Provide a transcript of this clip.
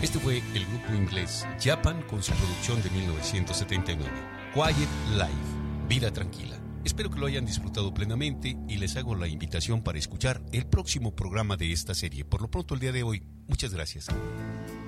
Este fue el grupo inglés Japan con su producción de 1979, Quiet Life, Vida Tranquila. Espero que lo hayan disfrutado plenamente y les hago la invitación para escuchar el próximo programa de esta serie. Por lo pronto el día de hoy, muchas gracias.